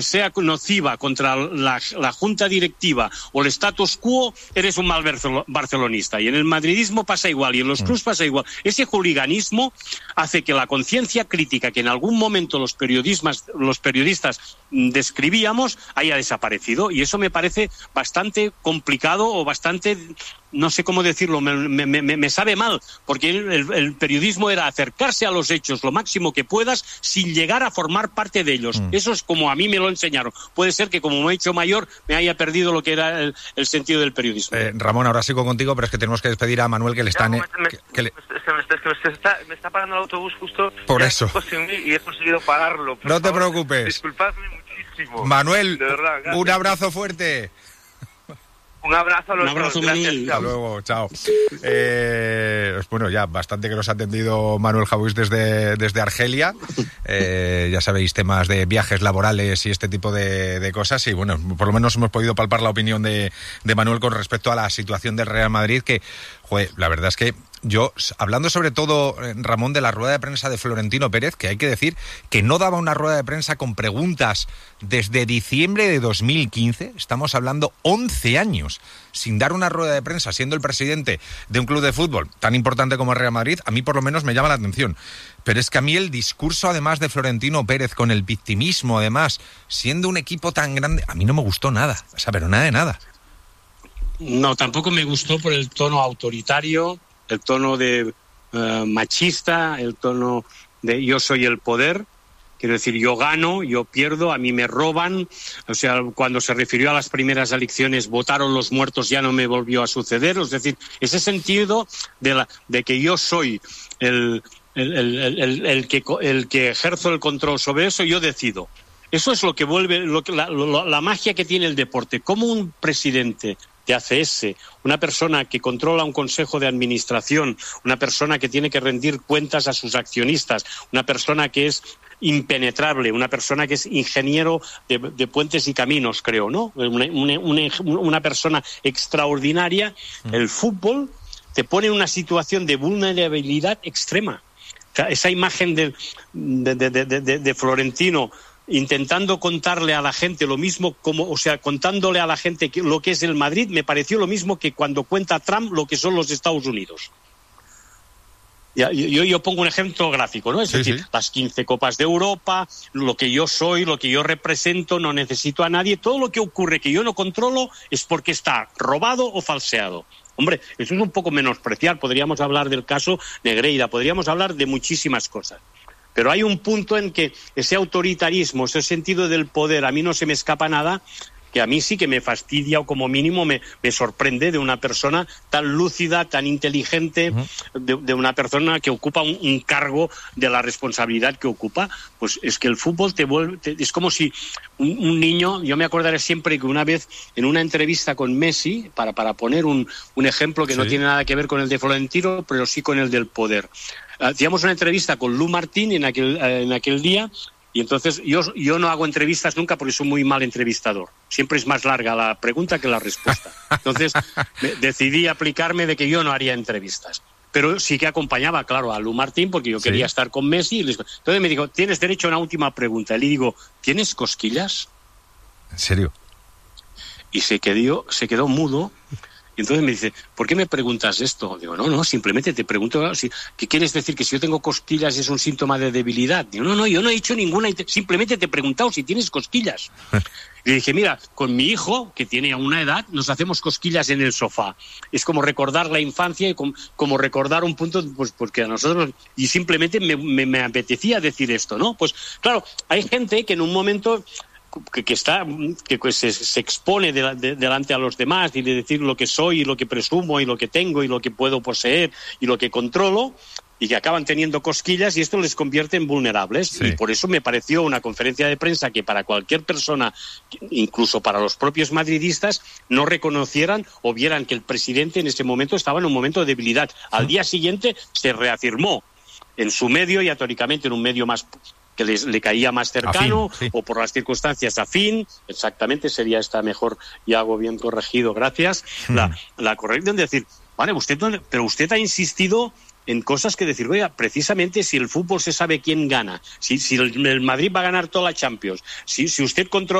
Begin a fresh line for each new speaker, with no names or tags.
sea nociva contra la junta directiva o el status quo, eres un mal barcelonista. Y en el madridismo pasa igual, y en los clubs pasa igual. Ese hooliganismo hace que la conciencia crítica que en algún momento los periodistas describíamos haya desaparecido, y eso me parece bastante complicado, o bastante, no sé cómo decirlo, me sabe mal, porque el periodismo era acercarse a los hechos lo máximo que puedas sin llegar a formar parte de ellos. Eso es como a mí me lo enseñaron. Puede ser que como me he hecho mayor me haya perdido lo que era el sentido del periodismo.
Ramón, ahora sigo contigo, pero es que tenemos que despedir a Manuel, que le están...
Me está parando el autobús justo.
Por eso.
Y he conseguido pararlo.
No te preocupes.
Disculpadme muchísimo.
Manuel,
de verdad,
un abrazo fuerte.
Un abrazo a los dos. Gracias,
Hasta luego, chao. Bueno, ya bastante que nos ha atendido Manuel Jauís desde Argelia. Ya sabéis, temas de viajes laborales y este tipo de cosas. Y bueno, por lo menos hemos podido palpar la opinión de Manuel con respecto a la situación del Real Madrid, que, joder, la verdad es que yo, hablando sobre todo, Ramón, de la rueda de prensa de Florentino Pérez, que hay que decir que no daba una rueda de prensa con preguntas desde diciembre de 2015, estamos hablando 11 años sin dar una rueda de prensa, siendo el presidente de un club de fútbol tan importante como el Real Madrid. A mí por lo menos me llama la atención. Pero es que a mí el discurso, además, de Florentino Pérez, con el victimismo, además, siendo un equipo tan grande, a mí no me gustó nada, o sea, pero nada de nada.
No, tampoco me gustó por el tono autoritario, el tono de machista, el tono de yo soy el poder. Quiero decir, yo gano, yo pierdo, a mí me roban. O sea, cuando se refirió a las primeras elecciones, votaron los muertos, ya no me volvió a suceder. Es decir, ese sentido de que yo soy el que ejerzo el control sobre eso, yo decido. Eso es lo que vuelve, la magia que tiene el deporte. Como un presidente de ACS, una persona que controla un consejo de administración, una persona que tiene que rendir cuentas a sus accionistas, una persona que es impenetrable, una persona que es ingeniero de puentes y caminos, creo, ¿no? Una persona extraordinaria. El fútbol te pone en una situación de vulnerabilidad extrema. O sea, esa imagen de Florentino intentando contarle a la gente lo mismo, contándole a la gente lo que es el Madrid, me pareció lo mismo que cuando cuenta Trump lo que son los Estados Unidos. Yo pongo un ejemplo gráfico, ¿no? Es decir, las 15 Copas de Europa, lo que yo soy, lo que yo represento, no necesito a nadie. Todo lo que ocurre que yo no controlo es porque está robado o falseado. Hombre, eso es un poco menospreciar. Podríamos hablar del caso Negreira, podríamos hablar de muchísimas cosas. Pero hay un punto en que ese autoritarismo, ese sentido del poder, a mí no se me escapa nada, que a mí sí que me fastidia, o como mínimo me sorprende, de una persona tan lúcida, tan inteligente, de una persona que ocupa un cargo de la responsabilidad que ocupa. Pues es que el fútbol es como si un niño, yo me acordaré siempre que una vez en una entrevista con Messi, para poner un ejemplo que no tiene nada que ver con el de Florentino, pero sí con el del poder. Hacíamos una entrevista con Lu Martín en aquel día. Y entonces yo no hago entrevistas nunca porque soy muy mal entrevistador. Siempre es más larga la pregunta que la respuesta. Entonces decidí aplicarme de que yo no haría entrevistas. Pero sí que acompañaba, claro, a Lu Martín porque yo quería estar con Messi. Entonces me dijo, tienes derecho a una última pregunta. Y le digo, ¿tienes cosquillas?
¿En serio?
Y se quedó mudo. Y entonces me dice, ¿por qué me preguntas esto? Digo, no, simplemente te pregunto, ¿qué quieres decir? ¿Que si yo tengo cosquillas es un síntoma de debilidad? Digo, no, yo no he hecho ninguna, simplemente te he preguntado si tienes cosquillas. Y le dije, mira, con mi hijo, que tiene una edad, nos hacemos cosquillas en el sofá. Es como recordar la infancia y como recordar un punto, pues porque a nosotros, y simplemente me apetecía decir esto, ¿no? Pues claro, hay gente que en un momento que se expone delante a los demás y de decir lo que soy y lo que presumo y lo que tengo y lo que puedo poseer y lo que controlo, y que acaban teniendo cosquillas, y esto les convierte en vulnerables. Y por eso me pareció una conferencia de prensa que para cualquier persona, incluso para los propios madridistas, no reconocieran o vieran que el presidente en ese momento estaba en un momento de debilidad. Al día siguiente se reafirmó en su medio, y atóricamente en un medio más que le caía más cercano, o por las circunstancias afín, exactamente, sería esta mejor, y hago bien corregido, gracias, la corrección de decir, vale, pero usted ha insistido en cosas que decir, oiga, precisamente si el fútbol se sabe quién gana, si el Madrid va a ganar toda la Champions, si usted controla